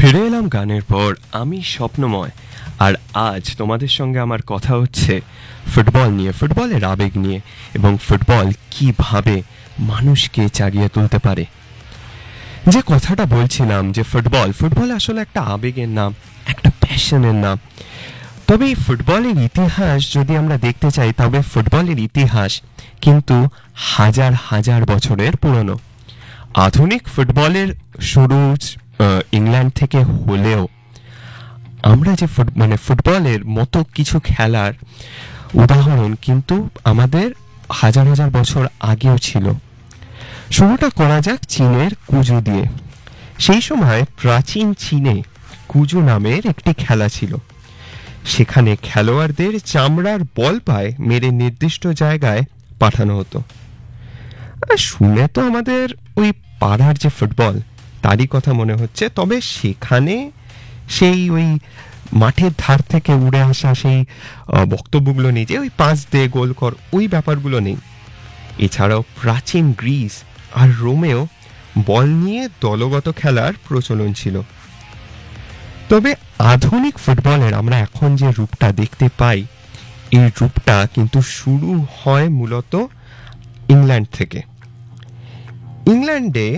ফিরে এলাম গানের পর। আমি স্বপ্নময়, আর আজ তোমাদের সঙ্গে আমার কথা হচ্ছে ফুটবল নিয়ে, ফুটবলের আবেগ নিয়ে, এবং ফুটবল কিভাবে মানুষকে চাগিয়ে তুলতে পারে। যে কথাটা বলছিলাম যে ফুটবল আসলে একটা আবেগের নাম, একটা প্যাশনের নাম। তবে এই ফুটবলের ইতিহাস যদি আমরা দেখতে চাই, তবে ফুটবলের ইতিহাস কিন্তু হাজার হাজার বছরের পুরনো। আধুনিক ফুটবলের শুরু ইংল্যান্ড থেকে হলেও আমরা যে ফুটবলের মতো কিছু খেলার উদাহরণ কিন্তু আমাদের হাজার হাজার বছর আগেও ছিল। শুরুটা করা যাক চীনের কুজু দিয়ে। সেই সময় প্রাচীন চীনে কুজু নামের একটি খেলা ছিল। সেখানে খেলোয়াড়দের চামড়ার বল পায়ে মেরে নির্দিষ্ট জায়গায় পাঠানো হতো। শুনে তো আমাদের ওই পাড়ার যে ফুটবল তারই কথা মনে হচ্ছে, তবে সেখানে সেই ওই মাঠের ধার থেকে উড়ে আসা সেই বক্তব্যগুলো নেই যে ওই পাঁচ দে গোল কর, ওই ব্যাপারগুলো নেই। এছাড়াও প্রাচীন গ্রিস আর রোমেও বল নিয়ে দলগত খেলার প্রচলন ছিল। তবে আধুনিক ফুটবলের আমরা এখন যে রূপটা দেখতে পাই, এই রূপটা কিন্তু শুরু হয় মূলত ইংল্যান্ড থেকে। ইংল্যান্ডে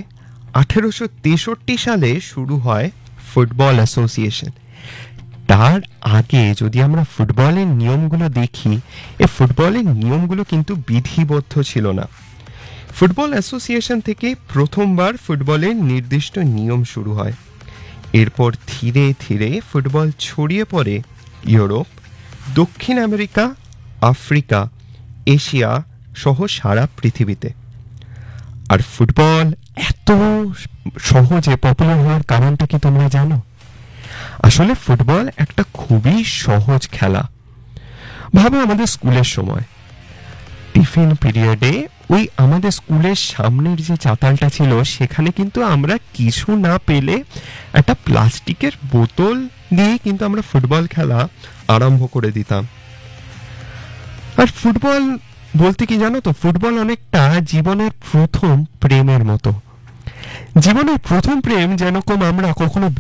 1863 সালে শুরু হয় ফুটবল অ্যাসোসিয়েশন। তার আগে যদি আমরা ফুটবলের নিয়মগুলো দেখি, এই ফুটবলের নিয়মগুলো কিন্তু বিধিবদ্ধ ছিল না। ফুটবল অ্যাসোসিয়েশন থেকে প্রথমবার ফুটবলের নির্দিষ্ট নিয়ম শুরু হয়। এরপর ধীরে ধীরে ফুটবল ছড়িয়ে পড়ে ইউরোপ, দক্ষিণ আমেরিকা, আফ্রিকা, এশিয়া সহ সারা পৃথিবীতে। আর ফুটবল এত সহজে পপুলার হওয়ার কারণটা কি তোমরা জানো? আসলে ফুটবল একটা খুবই সহজ খেলা। ভাবো আমাদের স্কুলের সময় টিফিন পিরিয়ডে ওই আমাদের স্কুলের সামনের যে চাতালটা ছিল, সেখানে কিন্তু আমরা কিছু না পেলে একটা প্লাস্টিকের বোতল দিয়ে কিন্তু আমরা ফুটবল খেলা আরম্ভ করে দিতাম। আর ফুটবল বলতে কি জানো তো, ফুটবল অনেকটা জীবনের প্রথম প্রেমের মতো। জীবনের প্রথম প্রেম যেরকম আমরা কখনো